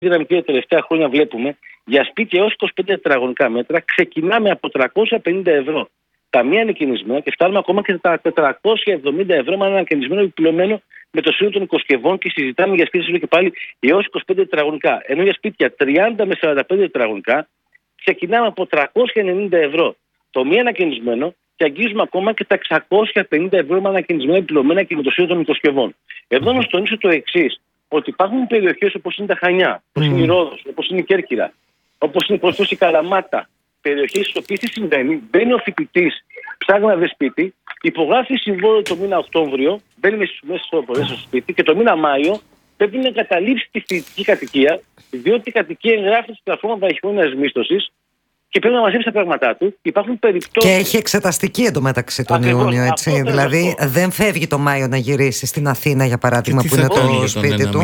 δυναμική τα τελευταία χρόνια βλέπουμε για σπίτια έως 25 τετραγωνικά μέτρα ξεκινάμε από 350 ευρώ τα μία ανοικινισμένα και φτάνουμε ακόμα και τα 470 ευρώ με ένα ανοικινισμένο επιπλωμένο με το σύνολο των οικοσκευών και συζητάμε για σπίτια και πάλι έως 25 τετραγωνικά. Ενώ για σπίτια 30 με 45 τετραγωνικά ξεκινάμε από 390 ευρώ το μία ανακαινισμένο και αγγίζουμε ακόμα και τα 650 ευρώ με ανακαινισμένα επιπλωμένα και με το σύνολο των οικοσκευών. Εδώ να τονίσω το εξής, ότι υπάρχουν περιοχές όπως είναι τα Χανιά, όπως είναι η Ρόδος, όπως είναι η Κέρκυρα, όπως είναι η Καλαμάτα, περιοχές στις οποίες τι συμβαίνει, μπαίνει ο φοιτητής, ψάχνει να βρει σπίτι, υπογράφει συμβόλαιο το μήνα Οκτώβριο, μπαίνει μέσα στο σπίτι και το μήνα Μάιο πρέπει να εγκαταλείψει τη φοιτητική κατοικία, διότι η κατοικία εγγράφεται στην πλατφόρμα βραχυχρόνιας μίσθωσης και πρέπει να μαζέψει τα πράγματά του. Υπάρχουν περιπτώσεις. Και έχει εξεταστική εντωμεταξύ τον Ιούνιο, έτσι. Δηλαδή δεν φεύγει το Μάιο να γυρίσει στην Αθήνα, για παράδειγμα, που είναι το σπίτι του.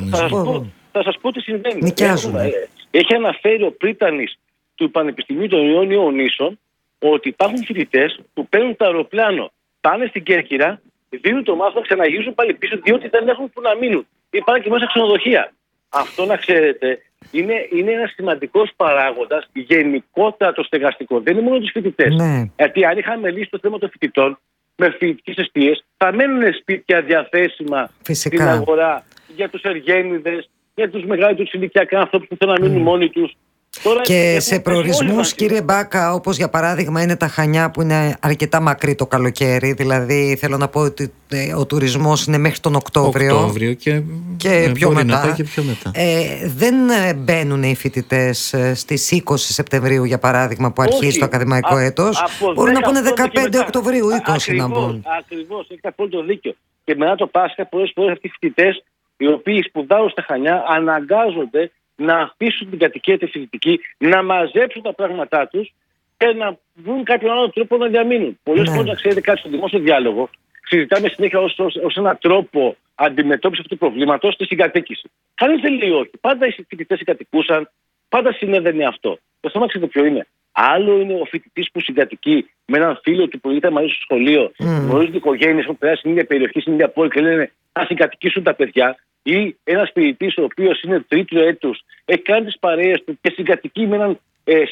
Θα σας πω τι συμβαίνει. Έχει αναφέρει ο πρίτανης του Πανεπιστημίου των Ιόνιων Νήσων ότι υπάρχουν φοιτητές που παίρνουν το αεροπλάνο, πάνε στην Κέρκυρα, δίνουν το μάθημα, ξαναγυρίζουν πάλι πίσω, διότι δεν έχουν που να μείνουν. Υπάρχουν και μέσα ξενοδοχεία. Αυτό να ξέρετε. Είναι ένας σημαντικός παράγοντας γενικότερα το στεγαστικό. Δεν είναι μόνο τους φοιτητές. Ναι. Γιατί αν είχαμε λύσει το θέμα των φοιτητών με φοιτητικές εστίες, θα μένουν σπίτια διαθέσιμα στην αγορά για τους εργένιδες, για τους μεγαλύτερους ηλικιακά ανθρώπους που θέλουν να μείνουν μόνοι τους. Τώρα και σε προορισμούς, κύριε Μπάκα, όπως για παράδειγμα είναι τα Χανιά που είναι αρκετά μακρύ το καλοκαίρι, δηλαδή θέλω να πω ότι ο τουρισμός είναι μέχρι τον Οκτώβριο και πιο μετά. Δεν μπαίνουν οι φοιτητές στις 20 Σεπτεμβρίου για παράδειγμα που αρχίζει το ακαδημαϊκό έτος. Μπορούν να πούνε 15 Οκτωβρίου, 20 να μπουν. Ακριβώς, έχετε απόλυτο δίκιο. Και μετά το Πάσχα πολλές φορές αυτοί οι φοιτητές οι οποίοι σπουδάζουν στα Χανιά αναγκάζονται να αφήσουν την κατοικία τη φοιτητική, να μαζέψουν τα πράγματά τους και να βρουν κάποιον άλλο τρόπο να διαμείνουν. Πολλές φορές, να ξέρετε κάτι, στο δημόσιο διάλογο συζητάμε συνέχεια ως έναν τρόπο αντιμετώπισης αυτού του προβλήματος τη συγκατοίκηση. Κανείς δεν λέει όχι. Πάντα οι φοιτητές συγκατοικούσαν, πάντα συνέβαινε αυτό. Το θέμα ξέρετε ποιο είναι. Άλλο είναι ο φοιτητής που συγκατοικεί με έναν φίλο του που ήταν μαζί στο σχολείο, γνωρίζουν οικογένειες που περάσει στην ίδια περιοχή, στην ίδια πόλη και λένε να συγκατοικήσουν τα παιδιά. Ή ένας φοιτητής ο οποίος είναι τρίτου έτους, έχει κάνει τις παρέες του και συγκατοικεί με έναν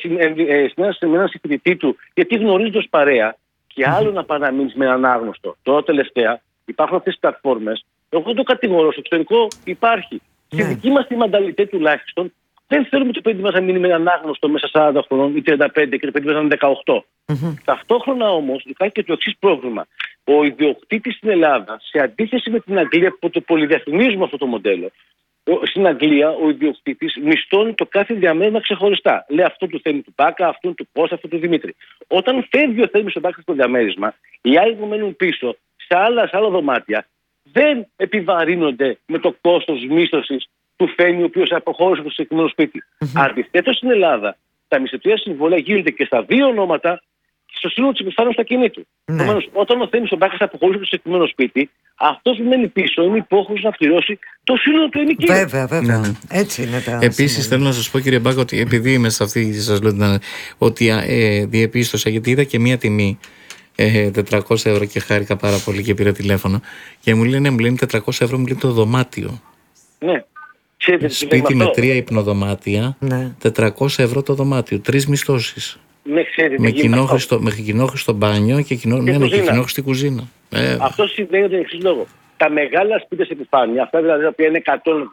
συμφοιτητή του, γιατί γνωρίζει ως παρέα, και άλλο να πάει να μείνεις με έναν άγνωστο. Τώρα τελευταία υπάρχουν αυτές τις πλατφόρμες. Εγώ δεν το κατηγορώ, στο εξωτερικό υπάρχει. Στη δική μας τη μανταλιτέ τουλάχιστον, δεν θέλουμε το παιδί μας να μείνει με έναν άγνωστο μέσα 40 χρονών ή 35 και το παιδί μας να είναι 18. Ταυτόχρονα όμως υπάρχει και το εξής πρόβλημα. Ο ιδιοκτήτης στην Ελλάδα, σε αντίθεση με την Αγγλία που το πολυδιαφημίζουμε αυτό το μοντέλο, στην Αγγλία ο ιδιοκτήτης μισθώνει το κάθε διαμέρισμα ξεχωριστά. Λέει αυτό του Θέμη του Πάκα, αυτόν του Κώστα, αυτό του Δημήτρη. Όταν φεύγει ο Θέμης του Πάκα στο διαμέρισμα, οι άλλοι που μένουν πίσω σε άλλα δωμάτια δεν επιβαρύνονται με το κόστος μίσθωσης του Θέμη, ο οποίος αποχώρησε από το συγκεκριμένο σπίτι. Αντιθέτως στην Ελλάδα, τα μισθωτικά συμβόλαια γίνονται και στα δύο ονόματα στο σύνολο της επιφάνειας του ακινήτου. Επομένως, όταν ο Θέμης ο Μπάκας αποχωρήσει από το συγκεκριμένο σπίτι, αυτός που μένει πίσω είναι υπόχρεος να πληρώσει το σύνολο του ενοικίου. Βέβαια. Έτσι είναι τα. Επίσης, θέλω να σας πω, κύριε Μπάκα, ότι επειδή είμαι σε αυτή, σας λέω ότι διεπίστωσα, γιατί είδα και μία τιμή 400 ευρώ και χάρηκα πάρα πολύ και πήρα τηλέφωνο. Και μου λένε 400 ευρώ, μου λέει το δωμάτιο. Ναι. Σπίτι με 3 υπνοδωμάτια, 400 ευρώ το δωμάτιο, 3 μισθώσεις. Με κοινόχρηστο μπάνιο και κοινόχρηστη κουζίνα. Αυτό συμβαίνει για τον εξής λόγο. Τα μεγάλα σπίτια σε επιφάνεια, αυτά δηλαδή τα οποία είναι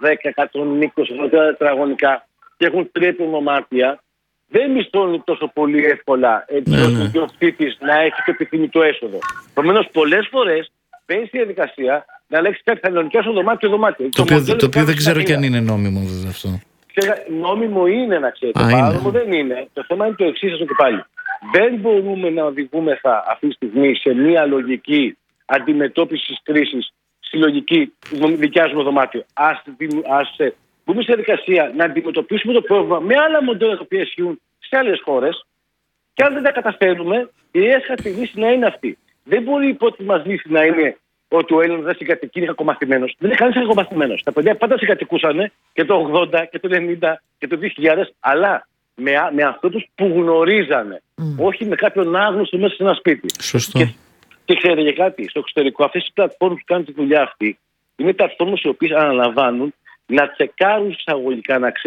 110-120 τετραγωνικά και έχουν 3 υπνοδωμάτια, δεν μισθώνουν τόσο πολύ εύκολα έτσι ώστε ο ιδιοκτήτης να έχει το επιθυμητό έσοδο. Επομένως, πολλές φορές μπαίνει στη διαδικασία να ελέγξει κάτι, θα νοικιάσω δωμάτιο. Το οποίο δεν ξέρω και αν είναι νόμιμο βέβαια αυτό. Νόμιμο είναι, να ξέρετε. Παράνομο δεν είναι. Το θέμα είναι το εξής, και πάλι. Δεν μπορούμε να οδηγούμεθα αυτή τη στιγμή σε μια λογική αντιμετώπιση κρίσης, συλλογική, δικιάζουμε δωμάτιο. Ας μπούμε σε διαδικασία να αντιμετωπίσουμε το πρόβλημα με άλλα μοντέλα τα οποία ισχύουν σε άλλες χώρες. Και αν δεν τα καταφέρουμε, η έσχατη λύση να είναι αυτή. Δεν μπορεί η πρώτη μας λύση να είναι ότι ο Έλληνας δεν συγκατοικεί, είναι κακομαθημένος. Δεν είναι κανείς κακομαθημένος. Τα παιδιά πάντα συγκατοικούσαν και το 80 και το 90 και το 2000, αλλά με αυτούς που γνωρίζανε. Όχι με κάποιον άγνωστο μέσα σε ένα σπίτι. Σωστό. Και ξέρετε για κάτι, στο εξωτερικό αυτές οι πλατφόρμες που κάνουν τη δουλειά αυτή είναι πλατφόρμες οι οποίες αναλαμβάνουν να τσεκάρουν εισαγωγικά, να